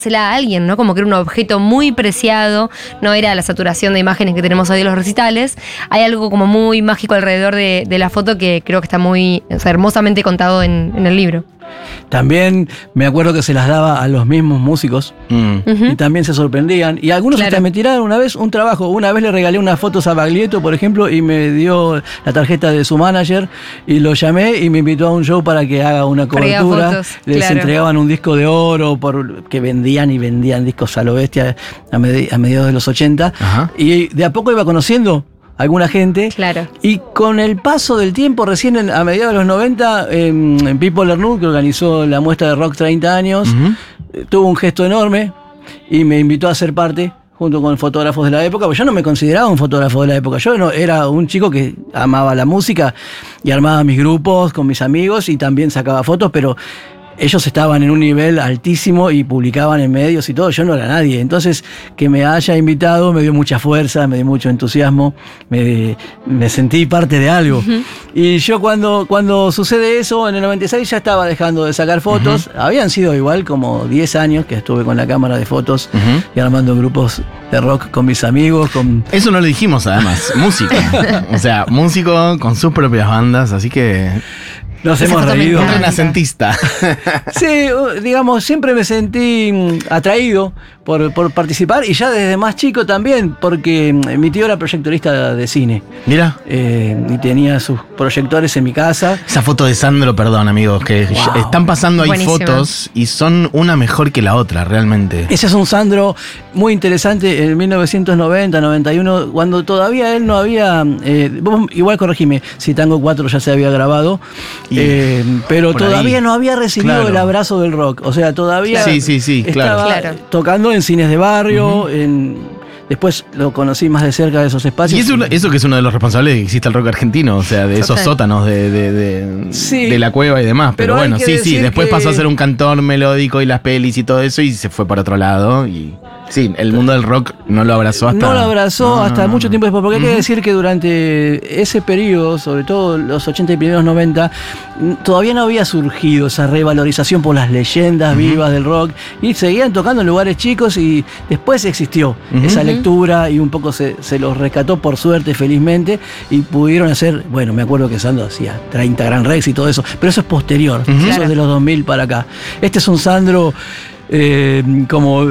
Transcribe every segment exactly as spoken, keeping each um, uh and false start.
a alguien, ¿no? Como que era un objeto muy preciado, no era la saturación de imágenes que tenemos hoy en los recitales. Hay algo como muy mágico alrededor de, de la foto que creo que está muy, o sea, hermosamente contado en, en el libro. También me acuerdo que se las daba a los mismos músicos mm. uh-huh. y también se sorprendían. Y algunos claro. hasta me tiraron una vez un trabajo. Una vez le regalé unas fotos a Baglietto, por ejemplo, y me dio la tarjeta de su manager y lo llamé y me invitó a un show para que haga una cobertura. Fotos, Les claro. entregaban un disco de oro por, que vendían y vendían discos a lo bestia a, med- a mediados de los ochenta. Ajá. Y de a poco iba conociendo alguna gente. Claro. Y con el paso del tiempo, recién en, a mediados de los noventa, eh, Pipo Lernoux, que organizó la muestra de rock treinta años, uh-huh. eh, tuvo un gesto enorme y me invitó a ser parte, junto con fotógrafos de la época, porque yo no me consideraba un fotógrafo de la época. Yo no, era un chico que amaba la música y armaba mis grupos con mis amigos y también sacaba fotos, pero ellos estaban en un nivel altísimo y publicaban en medios y todo, yo no era nadie. Entonces, que me haya invitado me dio mucha fuerza, me dio mucho entusiasmo, me, me sentí parte de algo. Uh-huh. Y yo cuando, cuando sucede eso, en el noventa y seis ya estaba dejando de sacar fotos. Uh-huh. Habían sido igual como diez años que estuve con la cámara de fotos uh-huh. y armando grupos de rock con mis amigos. Con... Eso no lo dijimos además, músico. O sea, músico con sus propias bandas, así que... Nos hemos reído. Renacentista. Sí, digamos, siempre me sentí atraído por, por participar y ya desde más chico también, porque mi tío era proyectorista de cine. Mira. Eh, y tenía sus proyectores en mi casa. Esa foto de Sandro, perdón amigos, que wow. están pasando ahí Buenísimo. Fotos y son una mejor que la otra, realmente. Ese es un Sandro muy interesante en mil novecientos noventa, noventa y uno, cuando todavía él no había, eh, vos igual corregime, si Tango cuatro ya se había grabado. Eh, pero todavía ahí. No había recibido claro. el abrazo del rock. O sea, todavía sí, sí, sí, estaba claro. tocando en cines de barrio, uh-huh. en... Después lo conocí más de cerca de esos espacios. Y eso, eso que es uno de los responsables de que exista el rock argentino, o sea, de esos okay. sótanos de, de, de, sí. de la cueva y demás. Pero, pero bueno, sí, sí, después pasó a ser un cantor melódico y las pelis y todo eso y se fue para otro lado. Y sí, el mundo del rock no lo abrazó hasta... No lo abrazó no, hasta no, mucho no. tiempo después, porque uh-huh. hay que decir que durante ese periodo, sobre todo los ochenta y primeros noventa, todavía no había surgido esa revalorización por las leyendas uh-huh. vivas del rock y seguían tocando en lugares chicos y después existió uh-huh. esa lectura y un poco se, se los rescató por suerte, felizmente, y pudieron hacer, bueno, me acuerdo que Sandro hacía treinta Gran Rex y todo eso, pero eso es posterior, uh-huh. eso claro. es de los dos mil para acá. Este es un Sandro eh, como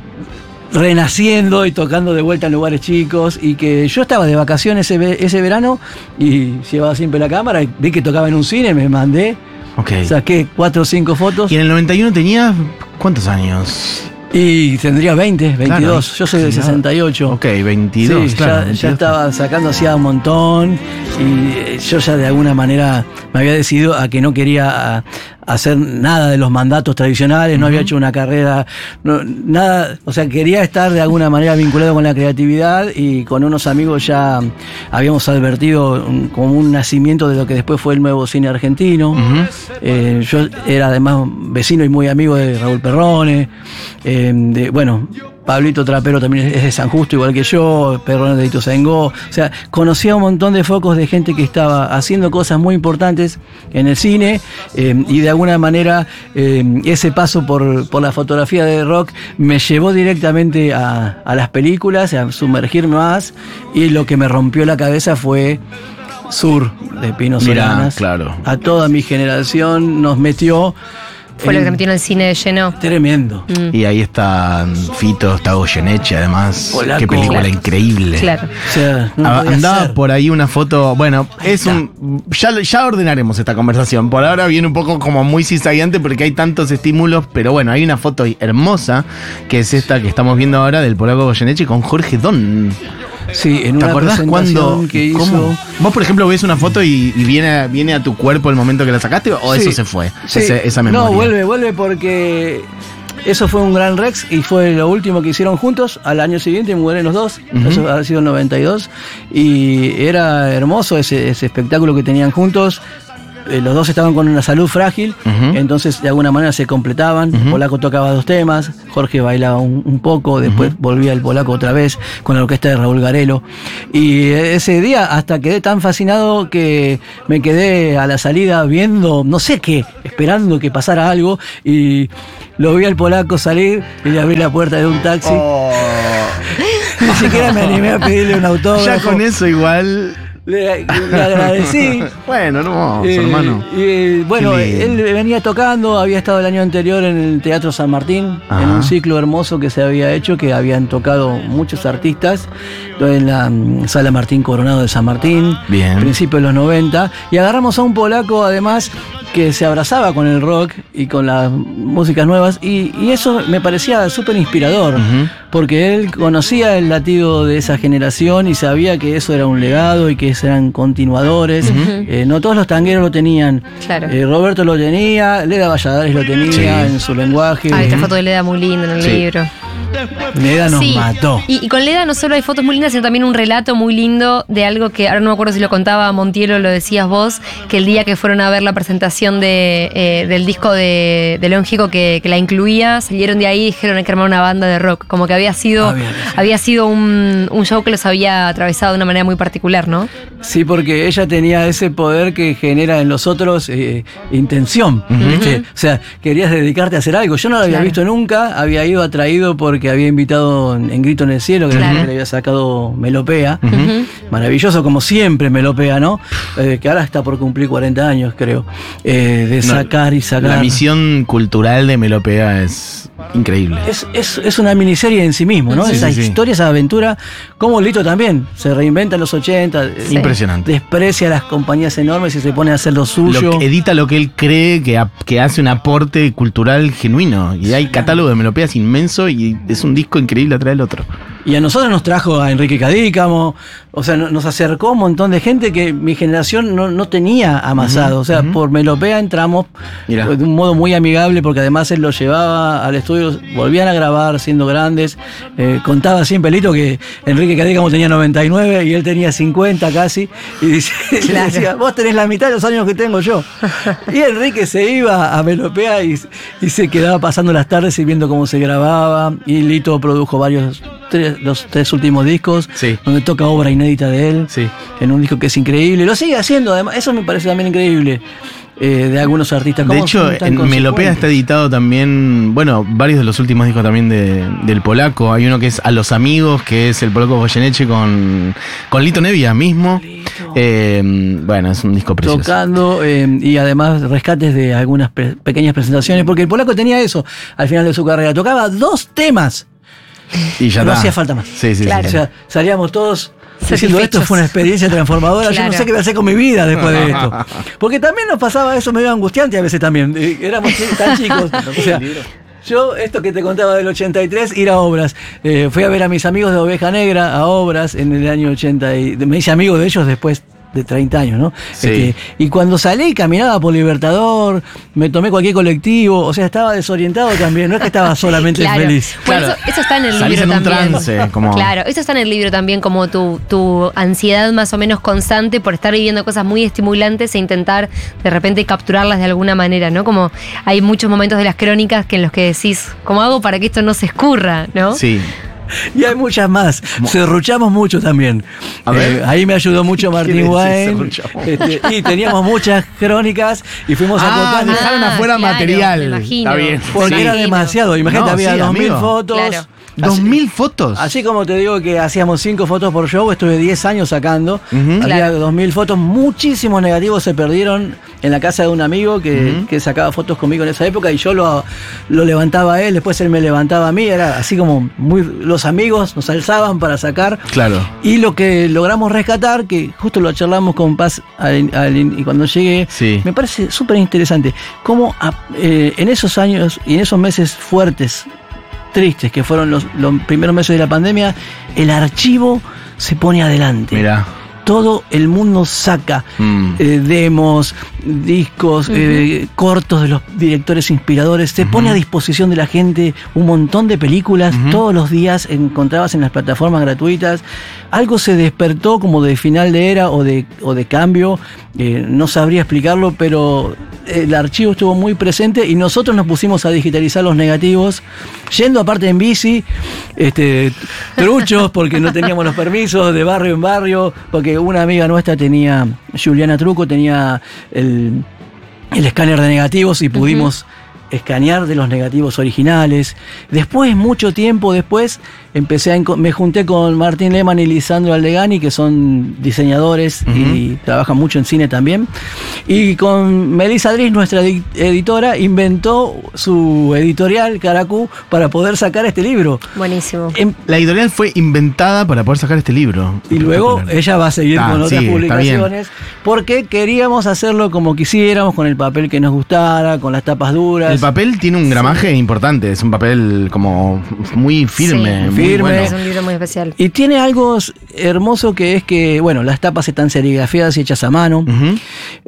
renaciendo y tocando de vuelta en lugares chicos, y que yo estaba de vacaciones ese, ese verano y llevaba siempre la cámara y vi que tocaba en un cine, me mandé, okay. saqué cuatro o cinco fotos. ¿Y en el noventa y uno tenía cuántos años? Y tendría veinte, veintidós. Claro, yo soy del sesenta y ocho. Ok, veintidós. Sí, claro, ya, veintidós. Ya estaba sacando hacía un montón. Y yo ya de alguna manera me había decidido a que no quería a, hacer nada de los mandatos tradicionales, uh-huh. no había hecho una carrera, no, nada. O sea, quería estar de alguna manera vinculado con la creatividad y con unos amigos ya habíamos advertido un, como un nacimiento de lo que después fue el nuevo cine argentino. Uh-huh. Eh, yo era además vecino y muy amigo de Raúl Perrone. Eh, de, bueno, Pablito Trapero también es de San Justo, igual que yo, Perrone de Ituzaingó. O sea, conocía un montón de focos de gente que estaba haciendo cosas muy importantes en el cine eh, y de alguna manera eh, ese paso por, por la fotografía de rock me llevó directamente a, a las películas, a sumergirme más, y lo que me rompió la cabeza fue Sur, de Pino Solanas. Claro. A toda mi generación nos metió... Fue lo que metió en el cine de lleno. Tremendo. Mm. Y ahí está Fito, está Goyeneche, además. Polaco. Qué película claro. increíble. Claro. O sea, no andaba ser. por ahí una foto. Bueno, ahí es está. un. Ya, ya ordenaremos esta conversación. Por ahora viene un poco como muy zigzagueante porque hay tantos estímulos. Pero bueno, hay una foto hermosa que es esta que estamos viendo ahora del polaco Goyeneche con Jorge Don. Sí, en una ¿Te acordás cuando que hizo? ¿Cómo? Vos, por ejemplo, ves una foto y, y viene, viene a tu cuerpo el momento que la sacaste, o sí, eso se fue, sí. Ese, esa memoria. No, vuelve, vuelve porque eso fue un gran Rex y fue lo último que hicieron juntos. Al año siguiente mueren los dos, uh-huh. eso ha sido el noventa y dos, y era hermoso ese, ese espectáculo que tenían juntos. eh, los dos estaban con una salud frágil, uh-huh. entonces de alguna manera se completaban. Uh-huh. El polaco tocaba dos temas, Jorge bailaba un, un poco, después uh-huh. volvía el polaco otra vez con la orquesta de Raúl Garelo. Y ese día hasta quedé tan fascinado que me quedé a la salida viendo, no sé qué, esperando que pasara algo, y lo vi al polaco salir y le abrí la puerta de un taxi. Oh. Ni siquiera me animé a pedirle un autógrafo. Ya con eso igual... Le, le agradecí. Bueno, no, eh, hermano. Y, bueno, él venía tocando, había estado el año anterior en el Teatro San Martín, ajá. en un ciclo hermoso que se había hecho, que habían tocado muchos artistas, en la um, Sala Martín Coronado de San Martín, bien. Principios de los noventa, y agarramos a un polaco además que se abrazaba con el rock y con las músicas nuevas, y, y eso me parecía súper inspirador, uh-huh. porque él conocía el latido de esa generación y sabía que eso era un legado y que eran continuadores. Uh-huh. eh, no todos los tangueros lo tenían. Claro. Eh, Roberto lo tenía, Leda Valladares lo tenía sí. en su lenguaje. Ah, esta foto de Leda muy linda en el sí. libro. Leda nos sí. mató. Y, y con Leda no solo hay fotos muy lindas, sino también un relato muy lindo de algo que ahora no me acuerdo si lo contaba Montiero, lo decías vos, que el día que fueron a ver la presentación de, eh, del disco de, de León Gieco que, que la incluía, salieron de ahí y dijeron hay que armar una banda de rock. Como que había sido, ah, bien, sí. había sido un, un show que los había atravesado de una manera muy particular, ¿no? Sí, porque ella tenía ese poder que genera en los otros eh, intención. Uh-huh. Que, o sea, querías dedicarte a hacer algo. Yo no lo había claro. visto nunca, había ido atraído porque había invitado en, en Grito en el Cielo, que claro. le había sacado Melopea. Uh-huh. Maravilloso, como siempre, Melopea, ¿no? Eh, que ahora está por cumplir cuarenta años, creo. Eh, de sacar no, y sacar. La misión cultural de Melopea es increíble. Es, es, es una miniserie en sí mismo, ¿no? Sí, esa sí, historia, sí. esa aventura. Como Lito también se reinventa en los ochenta. Sí. Impresionante. Desprecia a las compañías enormes y se pone a hacer lo suyo. Lo que edita lo que él cree que, a, que hace un aporte cultural genuino. Y hay catálogo de Melopeas inmenso y es un disco increíble atrás del otro. Y a nosotros nos trajo a Enrique Cadícamo, o sea, nos acercó un montón de gente que mi generación no, no tenía amasado. Uh-huh, o sea, uh-huh. por Melopea entramos Mirá. de un modo muy amigable, porque además él los llevaba al estudio, volvían a grabar siendo grandes. Eh, contaba siempre Lito que Enrique Cadícamo tenía noventa y nueve y él tenía cincuenta casi, y dice, claro. decía, vos tenés la mitad de los años que tengo yo. Y Enrique se iba a Melopea y, y se quedaba pasando las tardes y viendo cómo se grababa, y Lito produjo varios... Tres, los tres últimos discos, sí. donde toca obra inédita de él, sí. en un disco que es increíble. Lo sigue haciendo, además, eso me parece también increíble. Eh, de algunos artistas. De hecho, en Melopea está editado también, bueno, varios de los últimos discos también de, del polaco. Hay uno que es A los Amigos, que es el polaco Goyeneche con, con Lito Nevia mismo. Lito. Eh, bueno, es un disco precioso. Tocando eh, y además rescates de algunas pe- pequeñas presentaciones, porque el polaco tenía eso al final de su carrera. Tocaba dos temas. Y ya no está. hacía falta más. Sí, sí, claro. sí. O sea, salíamos todos diciendo esto fue una experiencia transformadora. Claro. Yo no sé qué voy a hacer con mi vida después de esto. Porque también nos pasaba eso medio angustiante a veces también. Éramos tan chicos. O sea, yo, esto que te contaba del ochenta y tres, ir a obras. Eh, fui a ver a mis amigos de Oveja Negra a obras en el año ochenta. Y me hice amigo de ellos después de treinta años, ¿no? Sí. Este, y cuando salí, caminaba por Libertador, me tomé cualquier colectivo, o sea, estaba desorientado también, no es que estaba solamente claro. feliz. Bueno, claro. eso, eso está en el Salís libro en un también. Trance, como... Claro, eso está en el libro también, como tu, tu ansiedad más o menos constante por estar viviendo cosas muy estimulantes e intentar de repente capturarlas de alguna manera, ¿no? Como hay muchos momentos de las crónicas que en los que decís, ¿cómo hago para que esto no se escurra, ¿no? Sí. Y hay muchas más. Cerruchamos mucho también. A ver. Eh, ahí me ayudó mucho Martín Guaén. Este, y teníamos muchas crónicas y fuimos ah, a contar. Dejaron afuera claro, material. Me imagino. Está bien. Porque sí. era demasiado. Imagínate, no, había sí, dos mil amigo. fotos. Claro. ¿Dos mil fotos? Así como te digo que hacíamos cinco fotos por show, estuve diez años sacando. Uh-huh. Había claro. dos mil fotos. Muchísimos negativos se perdieron en la casa de un amigo que, uh-huh. que sacaba fotos conmigo en esa época y yo lo, lo levantaba a él, después él me levantaba a mí. Era así como muy los amigos nos alzaban para sacar. Claro. Y lo que logramos rescatar, que justo lo charlamos con Paz al, al, y cuando llegué, sí. me parece súper interesante cómo eh, en esos años y en esos meses fuertes, tristes, que fueron los, los primeros meses de la pandemia, el archivo se pone adelante. Mirá. todo el mundo saca mm. eh, demos, discos, uh-huh. eh, cortos de los directores inspiradores. Se uh-huh. pone a disposición de la gente un montón de películas. Uh-huh. Todos los días encontrabas en las plataformas gratuitas. Algo se despertó como de final de era o de, o de cambio. Eh, no sabría explicarlo, pero el archivo estuvo muy presente y nosotros nos pusimos a digitalizar los negativos, yendo aparte en bici, este, truchos, porque no teníamos los permisos, de barrio en barrio, porque una amiga nuestra tenía, Juliana Truco, tenía el, el escáner de negativos y pudimos uh-huh. escanear de los negativos originales. Después, mucho tiempo después, empecé a me junté con Martín Lehmann y Lisandro Aldegani, que son diseñadores uh-huh. y trabajan mucho en cine también. Y con Melissa Dries, nuestra editora, inventó su editorial Caracú para poder sacar este libro. Buenísimo. En, la editorial fue inventada para poder sacar este libro. Y luego ella va a seguir ah, con otras sí, publicaciones, porque queríamos hacerlo como quisiéramos, con el papel que nos gustara, con las tapas duras. El papel tiene un gramaje sí. importante, es un papel como muy firme. Sí. Firme. Bueno. Es un libro muy especial. Y tiene algo hermoso que es que, bueno, las tapas están serigrafiadas y hechas a mano. Uh-huh.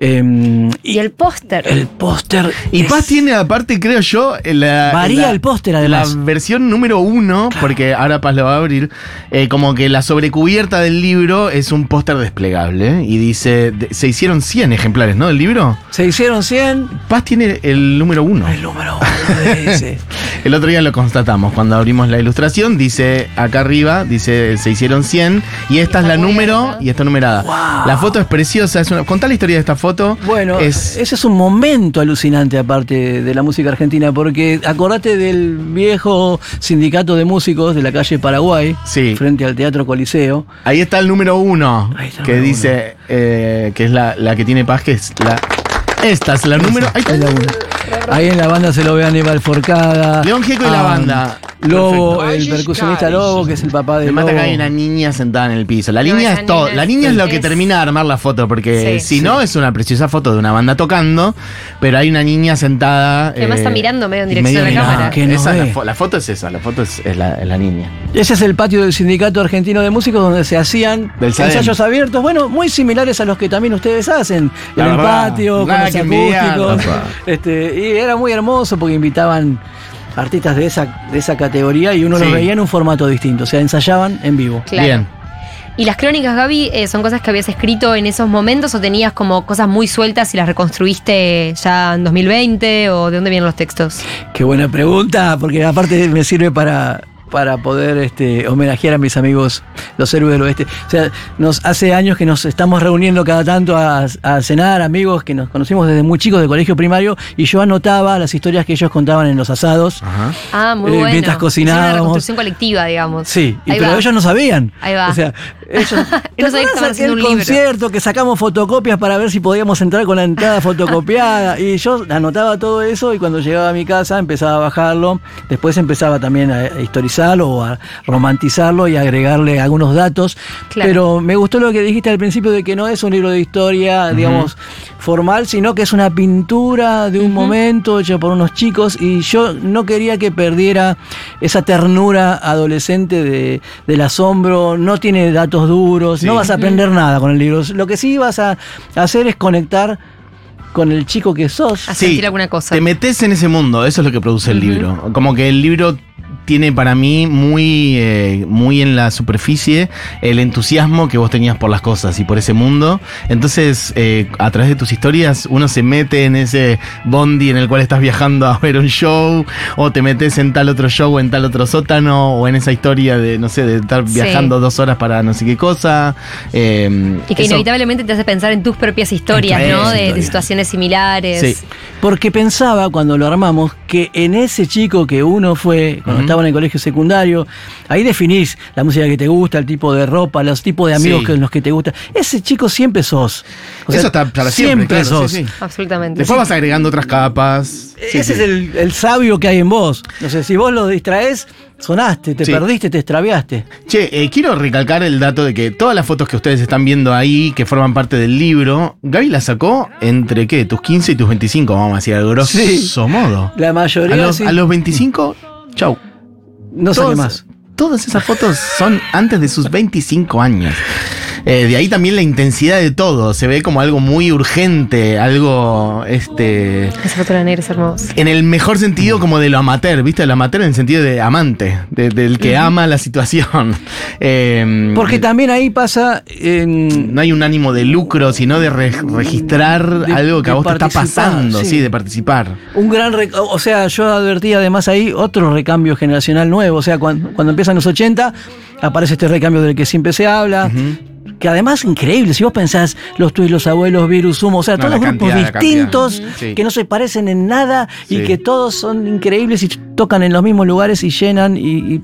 Eh, y, y el póster. El póster. Y es... Paz tiene, aparte, creo yo, la, varía la, el póster, además. La versión número uno, claro. porque ahora Paz lo va a abrir, eh, como que la sobrecubierta del libro es un póster desplegable. Y dice, de, se hicieron cien ejemplares, ¿no? Del libro. Se hicieron cien. Paz tiene el número uno. El número uno. Ese. El otro día lo constatamos cuando abrimos la ilustración. Dice acá arriba, dice se hicieron cien y esta es la número y está numerada. Wow. La foto es preciosa. Es una, contá la historia de esta foto. Bueno, es, ese es un momento alucinante aparte de la música argentina, porque acordate del viejo sindicato de músicos de la calle Paraguay, sí. frente al Teatro Coliseo. Ahí está el número uno, que número dice eh, que es la, la que tiene Paz, que es la... Esta es la número... Ahí, es la uno. Ahí en la banda se lo ve a Aníbal Forcada. León Gieco y la banda. Lobo, perfecto. El percusionista Lobo, que es el papá de Me Lobo. mata que hay una niña sentada en el piso. La no, niña es todo. La niña es lo que termina de armar la foto, porque sí, si sí. no es una preciosa foto de una banda tocando, pero hay una niña sentada. Que además eh, está mirando medio en dirección de la cámara. Que no esa es la, fo la foto es esa, la foto es, es, la, es la niña. Ese es el patio del Sindicato Argentino de Músicos, donde se hacían ensayos abiertos, bueno, muy similares a los que también ustedes hacen. La en verdad, el patio, con los acústicos. Este, y era muy hermoso porque invitaban artistas de esa, de esa categoría y uno sí. los veía en un formato distinto, o sea, ensayaban en vivo. Claro. Bien. ¿Y las crónicas, Gaby, eh, son cosas que habías escrito en esos momentos o tenías como cosas muy sueltas y las reconstruiste ya en dos mil veinte o de dónde vienen los textos? Qué buena pregunta, porque aparte me sirve para... para poder este, homenajear a mis amigos, los héroes del oeste. O sea, nos hace años que nos estamos reuniendo cada tanto a, a cenar, amigos que nos conocimos desde muy chicos de colegio primario, y yo anotaba las historias que ellos contaban en los asados. Ajá. Ah, muy eh, bueno. Mientras cocinábamos. Una reconstrucción colectiva, digamos. Sí, y, pero va. ellos no sabían. Ahí va. O sea, ellos... no sabían que estaban haciendo un libro. Concierto, que sacamos fotocopias para ver si podíamos entrar con la entrada fotocopiada, y yo anotaba todo eso, y cuando llegaba a mi casa empezaba a bajarlo, después empezaba también a historizarlo o a romantizarlo y agregarle algunos datos, claro. Pero me gustó lo que dijiste al principio de que no es un libro de historia, uh-huh. digamos, formal, sino que es una pintura de un uh-huh. momento hecha por unos chicos, y yo no quería que perdiera esa ternura adolescente de, del asombro. No tiene datos duros, sí. no vas a aprender uh-huh. nada con el libro. Lo que sí vas a hacer es conectar con el chico que sos. A sentir sí, alguna cosa. Te metes en ese mundo, eso es lo que produce el uh-huh. libro. Como que el libro tiene para mí muy, eh, muy en la superficie el entusiasmo que vos tenías por las cosas y por ese mundo. Entonces, eh, a través de tus historias, uno se mete en ese bondi en el cual estás viajando a ver un show, o te metes en tal otro show, en tal otro sótano, o en esa historia de, no sé, de estar sí. viajando dos horas para no sé qué cosa. Eh, y que eso, inevitablemente te hace pensar en tus propias historias, ¿no? De, de situaciones similares. Sí. Porque pensaba, cuando lo armamos, que en ese chico que uno fue, cuando uh-huh. estaba en el colegio secundario, ahí definís la música que te gusta, el tipo de ropa, los tipos de amigos sí. que, los que te gustan. Ese chico siempre sos. O sea, eso está para siempre, siempre claro, sos. Sí, sí. Absolutamente. Después sí. vas agregando otras capas. Ese sí, es sí. El, el sabio que hay en vos. No sé, si vos lo distraes, sonaste, te sí. perdiste, te extraviaste. Che, eh, quiero recalcar el dato de que todas las fotos que ustedes están viendo ahí, que forman parte del libro, Gaby las sacó entre, ¿qué? Tus quince y tus veinticinco, vamos a decir, a grosso sí. modo. La mayoría, A los, sí. a los veinticinco, chau. No sé más. Todas esas fotos son antes de sus veinticinco años. Eh, de ahí también la intensidad de todo, se ve como algo muy urgente, algo, este... Esa foto de la negra es hermosa. En el mejor sentido como de lo amateur, ¿viste? El amateur en el sentido de amante, de, del que uh-huh. ama la situación. Eh, Porque también ahí pasa... En... No hay un ánimo de lucro, sino de re- registrar de, algo que a vos te está pasando, sí. sí, de participar. Un gran... Rec- o sea, yo advertí además ahí otro recambio generacional nuevo, o sea, cuando, cuando empiezan los ochenta, aparece este recambio del que siempre se habla, uh-huh. que además increíble, si vos pensás los tuyos, los abuelos, Virus, Humo, o sea, no, todos los grupos distintos sí. que no se parecen en nada sí. y que todos son increíbles y tocan en los mismos lugares y llenan y, y